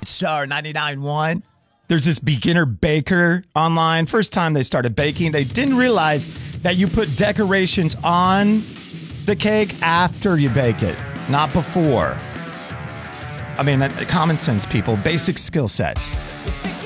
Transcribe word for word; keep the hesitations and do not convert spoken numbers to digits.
Star ninety-nine point one. There's this beginner baker online. First time they started baking, they didn't realize that you put decorations on the cake after you bake it, not before. I mean, common sense, people, basic skill sets.